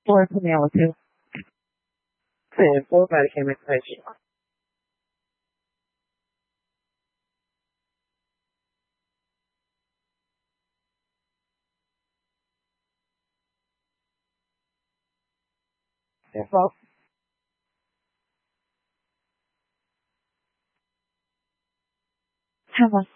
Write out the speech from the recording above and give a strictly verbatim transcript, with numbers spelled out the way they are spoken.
Oi, Penélope. Sì, può fare che mi piace. Se fa, tamam.